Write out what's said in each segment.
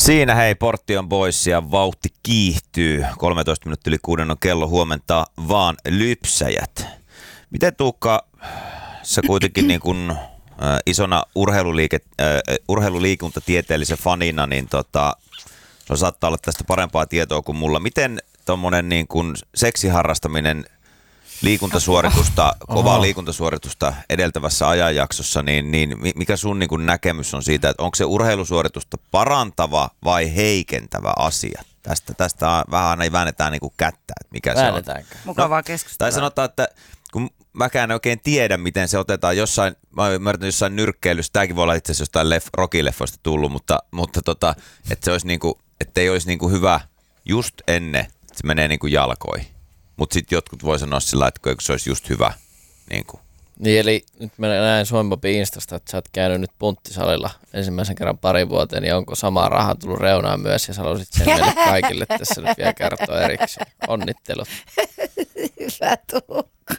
Siinä hei, portti on pois ja vauhti kiihtyy. 13 minuuttia yli 6 on kello, huomenta vaan lypsäjät. Miten Tuukka, sä kuitenkin niin kuin isona urheiluliikuntatieteellisen fanina, niin se saattaa olla tästä parempaa tietoa kuin mulla. Miten tommonen niin kuin seksiharrastaminen liikuntasuoritusta, kovaa liikuntasuoritusta edeltävässä ajanjaksossa, niin mikä sun niin kuin näkemys on siitä, että onko se urheilusuoritusta parantava vai heikentävä asia? Tästä vähän aina väännetään niin kuin kättä, että mikä se on. Mukavaa keskustelua. Tai sanotaan, että kun mäkään en oikein tiedä, miten se otetaan jossain, mä oon ymmärtänyt jossain nyrkkeilyssä, tämäkin voi olla itse asiassa jostain Rocky-leffoista tullut, mutta että se olisi niinku, että ei olisi niinku hyvä just ennen, että se menee niinku jalkoihin. Mutta sitten jotkut voi sanoa sillä, että se olisi just hyvä. Niin, eli nyt mä näin Suomi Instasta, että sä oot käynyt nyt punttisalilla ensimmäisen kerran pari vuoteen, niin onko samaa rahaa tullut reunaan myös, ja sä haluaisit sen meille kaikille tässä nyt vielä kertoa erikseen. Onnittelut. Hyvä Tuukka.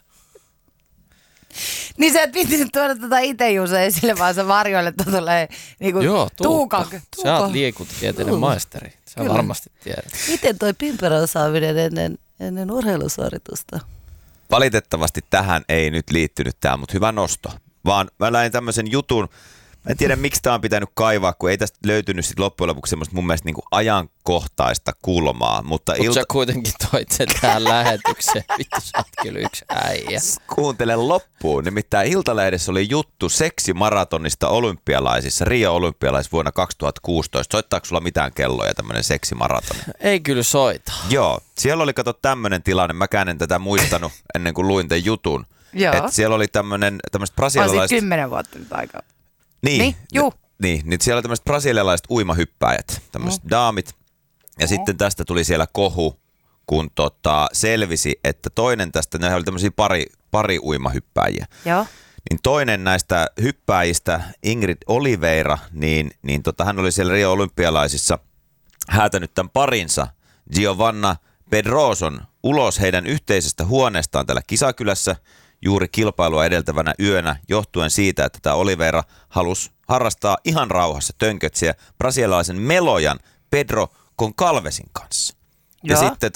Niin sä et viittinyt tuoda itse Juuso esille, vaan sä varjoilet tulee niinku Tuukan. Sä oot liikuntatieteiden maisteri. Sä varmasti tiedät. Miten toi pimperon saaminen ennen urheilusuoritusta? Valitettavasti tähän ei nyt liittynyt tämä, mutta hyvä nosto. Vaan mä näin tämmöisen jutun, mä en tiedä miksi tämä on pitänyt kaivaa, kun ei tästä löytynyt sit loppujen lopuksi semmoista mun mielestä niinku ajankohtaista kulmaa. Mutta sä kuitenkin toit sen tähän lähetykseen, vittu sä oot kyllä yksi äijä. Kuuntele loppuun, nimittäin Iltalehdessä oli juttu seksimaratonista olympialaisissa, Rio-olympialaisissa vuonna 2016. Soittaako sulla mitään kelloja tämmöinen seksimaratoni? Ei kyllä soita. Joo, siellä oli kato tämmöinen tilanne, mäkään en tätä muistanut ennen kuin luin tämän jutun. Että siellä oli tämmöiset brasilialaiset... Olisit 10 vuotta nyt aikaa. Niin, siellä oli tämmöiset brasilialaiset uimahyppääjät, tämmöiset daamit. Ja sitten tästä tuli siellä kohu, kun selvisi, että toinen tästä, ne oli tämmöisiä pari uimahyppääjiä. Joo. Niin toinen näistä hyppääjistä, Ingrid Oliveira, niin hän oli siellä Rio-olympialaisissa häätänyt tämän parinsa, Giovanna Pedroson, ulos heidän yhteisestä huoneestaan täällä Kisakylässä juuri kilpailua edeltävänä yönä, johtuen siitä, että tämä Oliveira halusi harrastaa ihan rauhassa tönkötsiä brasilialaisen melojan Pedro Goncalvesin kanssa. Ja sitten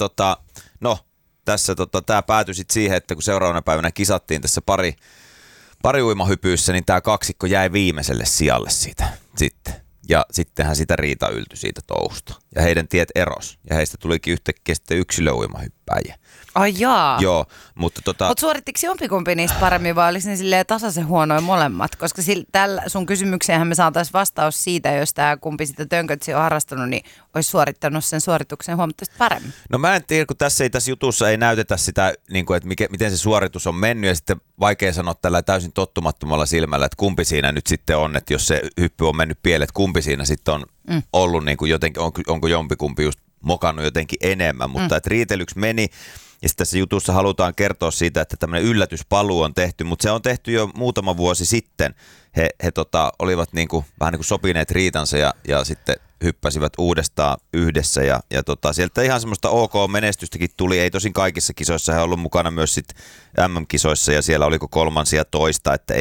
tässä tämä päätyi sitten siihen, että kun seuraavana päivänä kisattiin tässä pari uimahypyissä, niin tämä kaksikko jäi viimeiselle sijalle siitä sitten. Ja sittenhän sitä riita yltyi siitä touhusta. Ja heidän tiet eros. Ja heistä tulikin yhtäkkiä sitten yksilöuimahyppäjiä. Ai jaa. Joo, mutta Mutta suorittiko jompikumpi niistä paremmin vai olisi ne silleen tasaisen huonoja molemmat? Koska tällä sun kysymykseenhän me saataisiin vastaus siitä, jos tämä kumpi sitä tönkötsiä on harrastanut, niin olisi suorittanut sen suorituksen huomattavasti paremmin. No mä en tiedä, kun tässä jutussa ei näytetä sitä, niin kuin, että miten se suoritus on mennyt, ja sitten vaikea sanoa tällä täysin tottumattomalla silmällä, että kumpi siinä nyt sitten on, että jos se hyppy on mennyt pieleen, että kumpi siinä sitten on ollut niin kuin jotenkin, onko jompikumpi just mokannut jotenkin enemmän, mutta että riitelyksi meni. Ja sitten tässä jutussa halutaan kertoa siitä, että tämmöinen yllätyspaluu on tehty, mutta se on tehty jo muutama vuosi sitten. He olivat vähän niin kuin sopineet riitansa ja sitten hyppäsivät uudestaan yhdessä. Ja sieltä ihan semmoista OK-menestystäkin tuli. Ei tosin kaikissa kisoissa, he ollut mukana myös sitten MM-kisoissa ja siellä oliko 13, että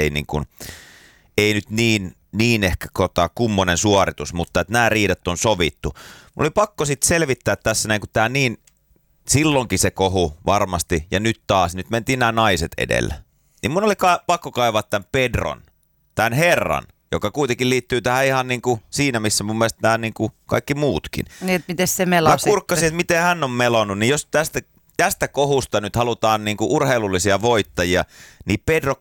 ei nyt niin ehkä kummonen suoritus, mutta että nämä riidat on sovittu. Mulla oli pakko sitten selvittää tässä näin, kun tämä niin... Silloinkin se kohu varmasti, ja nyt mentiin nämä naiset edellä. Niin mun oli pakko kaivaa tämän Pedron, tämän herran, joka kuitenkin liittyy tähän ihan niin kuin siinä, missä mun mielestä nämä niin kuin kaikki muutkin. Niin, että miten se meloo sitten. Mä kurkkasin, että miten hän on melonnut, niin jos tästä kohusta nyt halutaan niin kuin urheilullisia voittajia, niin Pedro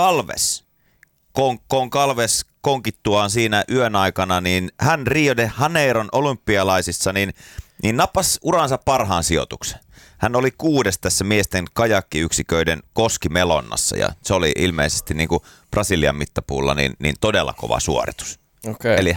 Goncalves konkittuaan siinä yön aikana, niin hän Rio de Janeiron olympialaisissa, niin nappasi uransa parhaan sijoituksen. Hän oli 6. tässä miesten kajakkiyksiköiden koskimelonnassa ja se oli ilmeisesti niin kuin Brasilian mittapuulla niin todella kova suoritus. Okay. Eli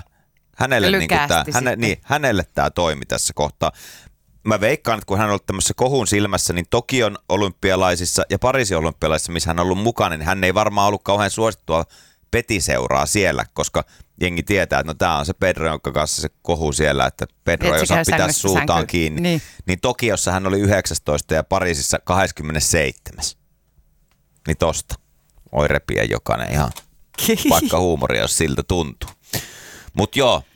hänelle tämä toimi tässä kohtaa. Mä veikkaan, että kun hän on ollut tämmöisessä kohun silmässä, niin Tokion olympialaisissa ja Pariisin olympialaisissa, missä hän on ollut mukana, niin hän ei varmaan ollut kauhean suosittua petiseuraa siellä, koska jengi tietää, että tämä on se Pedro, jonka kanssa se kohu siellä, että Pedro ei osaa pitää suutaan kiinni. Niin Tokiossa hän oli 19 ja Pariisissa 27. Niin tosta voi repiä jokainen ihan, vaikka huumoria, jos siltä tuntuu. Mutta joo,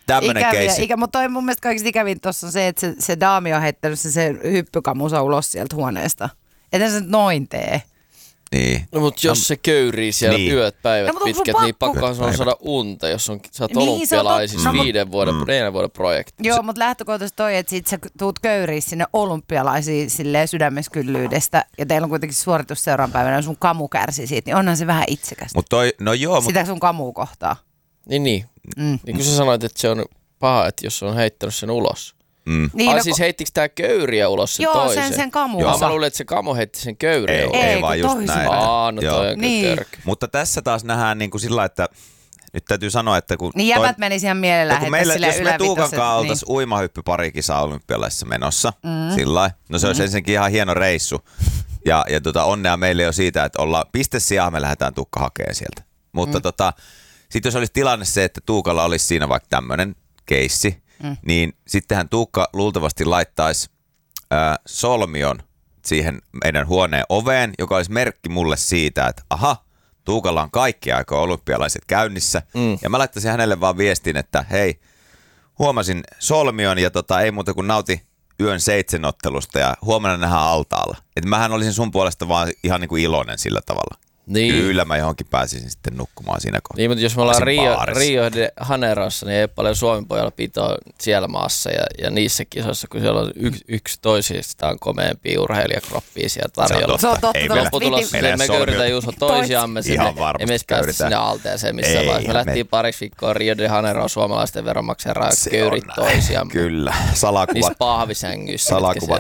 tämmönen keissi. Mutta toi mun mielestä kaikista ikävin tuossa on se, että se daami on heittänyt se hyppykamusa ulos sieltä huoneesta. Ethän se nyt noin tee. Niin. No mutta jos se köyrii siellä yöt, päivät pitkät, niin pakkohan se on saada unta, jos sä oot olympialaisissa 4 vuoden projekti. Joo, mutta lähtökohtaisesti toi, että sit sä tuut köyriä sinne olympialaisiin silleen sydämeskyllyydestä, ja teillä on kuitenkin suoritus seuraavan päivänä, ja sun kamu kärsii siitä, niin onhan se vähän itsekästä. Sitä sun kamua kohtaa. Niin kuin sä sanoit, että se on paha, että jos on heittänyt sen ulos. Niin, siis heittikö tää köyriä ulos sen toisen? Joo, sen kamuunsa. Mä luulen, että se kamu heitti sen köyriä ulos. Ei vaan just näin. No toi on kyllä törky. Mutta tässä taas nähdään niin kuin sillä, että nyt täytyy sanoa, että kun... Niin jäbät menisi ihan mielellään heittää silleen jos me Tuukan kanssa oltaisiin uimahyppyparikisaa olympialaisissa menossa, sillä no se olisi ensinnäkin ihan hieno reissu. Ja onnea meille jo siitä, että ollaan pistesijaa, me lähdetään Tuukka hakemaan sieltä. Mutta sitten jos olisi tilanne se, että Tuukalla olisi siinä vaikka tämmöinen keissi, niin sittenhän Tuukka luultavasti laittaisi solmion siihen meidän huoneen oveen, joka olisi merkki mulle siitä, että aha, Tuukalla on kaikki aikoja olympialaiset käynnissä. Ja mä laittaisin hänelle vaan viestin, että hei, huomasin solmion ja ei muuta kuin nauti yön 7 ottelusta ja huomenna nähdään altaalla. Että mähän olisin sun puolesta vaan ihan niin kuin iloinen sillä tavalla. Niin. Kyllä mä johonkin pääsisin sitten nukkumaan siinä kohtaa. Niin, mutta jos me ollaan Rio de Janeirossa, niin ei paljon Suomen pojalla pitoa siellä maassa ja niissä kisoissa, kun siellä on yksi toisistaan komeampia urheilijakroppia siellä tarjolla. Se on totta. Me köyritään Juuso toisiamme sinne. Emme edes päästä sinne alteeseen missään vaiheessa. Me lähtiin pariksi viikkoa Rio de Janeiroon suomalaisten veronmaksajan rajoja köyrit toisiamme. Kyllä. Salakuvat. Niissä pahvisängyissä. Salakuvat